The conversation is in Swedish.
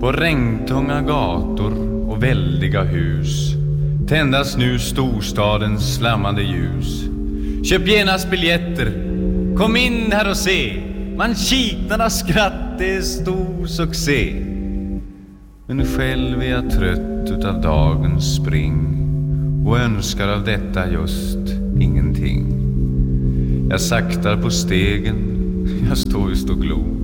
På regntunga gator och väldiga hus tändas nu storstadens flammande ljus. Köp genast biljetter, kom in här och se. Manschetnernas skratt, det är stor succé. Men själv är jag trött utav dagens spring och önskar av detta just ingenting. Jag saktar på stegen, jag står just och glor.